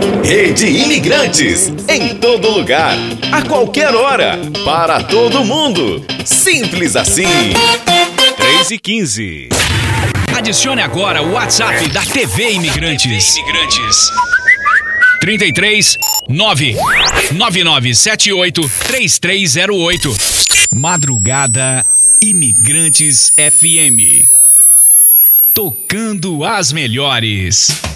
Rede Imigrantes, em todo lugar, a qualquer hora, para todo mundo. Simples assim. 3h15. Adicione agora o WhatsApp da TV Imigrantes. 33 99978 3308. Madrugada Imigrantes FM. Tocando as melhores.